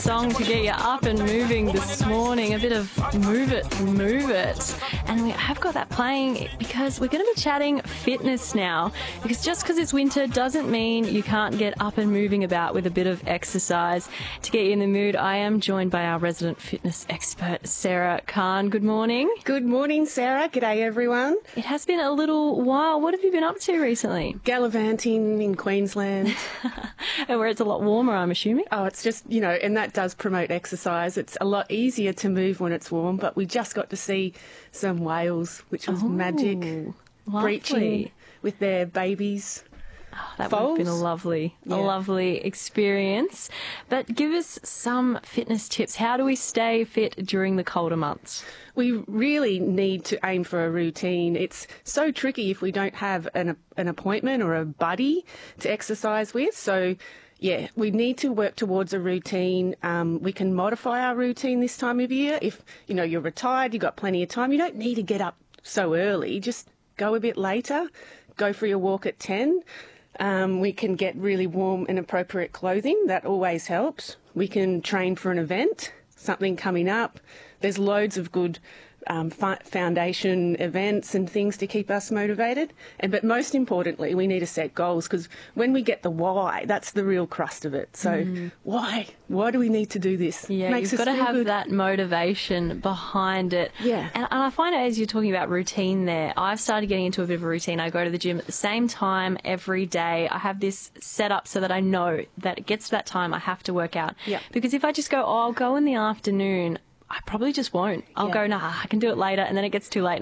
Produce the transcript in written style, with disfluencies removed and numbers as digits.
Song to get you up and moving this morning, a bit of move it, and we have got that playing because we're going to be chatting fitness now, because just because it's winter doesn't mean you can't get up and moving about with a bit of exercise. To get you in the mood, I am joined by our resident fitness expert, Sarah Khan. Good morning. Good morning, Sarah. G'day, everyone. It has been a little while. What have you been up to recently? Gallivanting in Queensland. And where it's a lot warmer, I'm assuming? Oh, it's just, and that does promote exercise. It's a lot easier to move when it's warm, but we just got to see some whales, which was magic. Lovely. Breaching with their babies. That would have been a lovely experience. But give us some fitness tips. How do we stay fit during the colder months? We really need to aim for a routine. It's so tricky if we don't have an appointment or a buddy to exercise with. So, yeah, we need to work towards a routine. We can modify our routine this time of year. If, you're retired, you've got plenty of time, you don't need to get up so early. Just go a bit later. Go for your walk at 10. We can get really warm and appropriate clothing. That always helps. We can train for an event, something coming up. There's loads of good foundation events and things to keep us motivated. But most importantly, we need to set goals, because when we get the why, that's the real crust of it. So why? Why do we need to do this? Yeah, you've got to have that motivation behind it. Yeah. And I find as you're talking about routine there, I've started getting into a bit of a routine. I go to the gym at the same time every day. I have this set up so that I know that it gets to that time I have to work out. Yeah. Because if I just go, I'll go in the afternoon, I probably just won't. I'll go, nah, I can do it later, and then it gets too late.